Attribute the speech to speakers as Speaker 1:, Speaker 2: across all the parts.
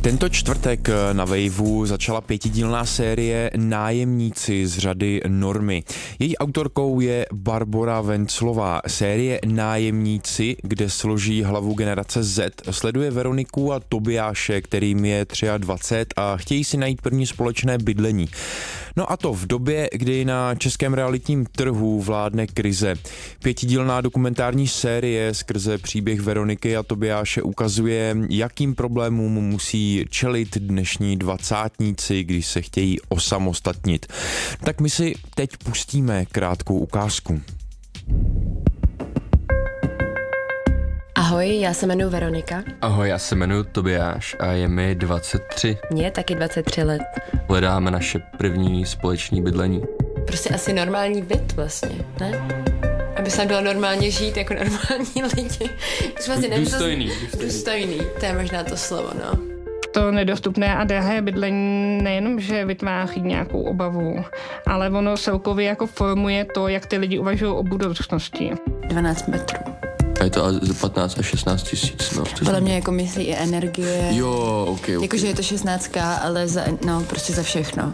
Speaker 1: Tento čtvrtek na Waveu začala 5dílná série Nájemníci z řady Normy. Její autorkou je Barbora Venclová. Série Nájemníci, kde složí hlavu generace Z, sleduje Veroniku a Tobiáše, kterým je 23 a chtějí si najít první společné bydlení. No a to v době, kdy na českém realitním trhu vládne krize. 5dílná dokumentární série skrze příběh Veroniky a Tobiáše ukazuje, jakým problémům musí čelit dnešní dvacátníci, když se chtějí osamostatnit. Tak my si teď pustíme krátkou ukázku.
Speaker 2: Ahoj, já se jmenuji Veronika.
Speaker 3: Ahoj, já se jmenuji Tobiáš a je mi 23.
Speaker 2: Mně taky 23 let.
Speaker 3: Hledáme naše první společné bydlení.
Speaker 2: Prostě asi normální byt vlastně, ne? Aby se bylo normálně žít jako normální lidi. Vlastně důstojný, to je možná to slovo, no.
Speaker 4: To nedostupné a drahé bydlení nejenom, že vytváří nějakou obavu, ale ono celkově jako formuje to, jak ty lidi uvažují o budoucnosti.
Speaker 2: 12 metrů.
Speaker 3: A je to ale za 15 až 16 tisíc, no.
Speaker 2: Podle mě jako myslí i energie.
Speaker 3: Jo, ok.
Speaker 2: Jakože je to 16, ale prostě za všechno.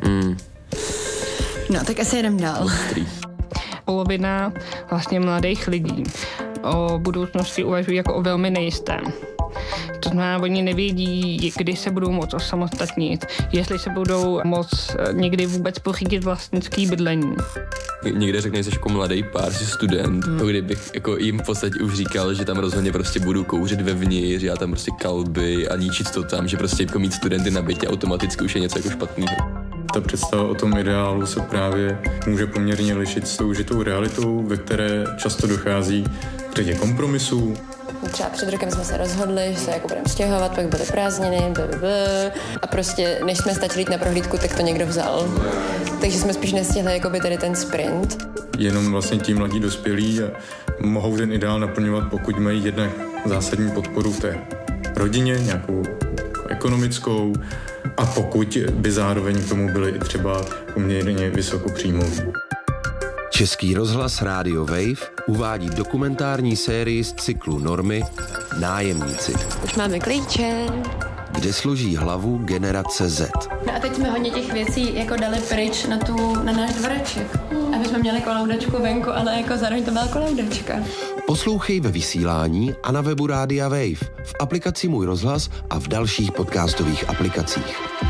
Speaker 2: No, tak asi jedem dál.
Speaker 4: Polovina vlastně mladých lidí o budoucnosti uvažují jako o velmi nejistém. To znamená, oni nevědí, kdy se budou moct osamostatnit, jestli se budou moct někdy vůbec pořídit vlastnický bydlení.
Speaker 3: Někde řekne, že jsi jako mladý pár, jsi student, kdybych jako jim v podstatě už říkal, že tam rozhodně prostě budu kouřit vevnitř, já tam prostě kalby a ničit to tam, že prostě jako mít studenty na bytě automaticky už je něco jako špatného.
Speaker 5: Ta představa o tom ideálu se právě může poměrně lišit s tou žitou realitou, ve které často dochází k řadě kompromisů.
Speaker 2: Třeba před rokem jsme se rozhodli, že se jako budeme stěhovat, pak byly prázdniny, a prostě než jsme stačili jít na prohlídku, tak to někdo vzal. Takže jsme spíš nestihli jakoby tady ten sprint.
Speaker 5: Jenom vlastně ti mladí dospělí mohou ten ideál naplňovat, pokud mají jednak zásadní podporu v té rodině, nějakou ekonomickou, a pokud by zároveň k tomu byly i třeba poměrně vysokopříjmoví.
Speaker 6: Český rozhlas Rádio Wave uvádí dokumentární sérii z cyklu Normy Nájemníci.
Speaker 2: Už máme klíče.
Speaker 6: Kde složí hlavu generace Z.
Speaker 2: No a teď jsme hodně těch věcí jako dali pryč na náš dvoreček. Aby jsme měli koloudačku venku, ale jako zároveň to byla koloudačka.
Speaker 6: Poslouchej ve vysílání a na webu Rádia Wave, v aplikaci Můj rozhlas a v dalších podcastových aplikacích.